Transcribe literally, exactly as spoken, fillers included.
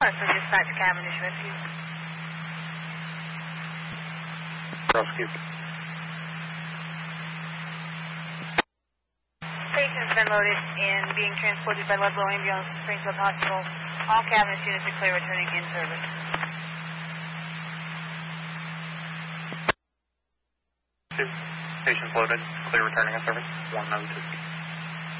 For dispatch Cavendish Rescue. Rescue. Patient's been loaded and being transported by Ludlow Ambulance to Springfield Hospital. All Cavendish units are clear returning in service. Two. Patient's loaded, clear returning in service. one oh two.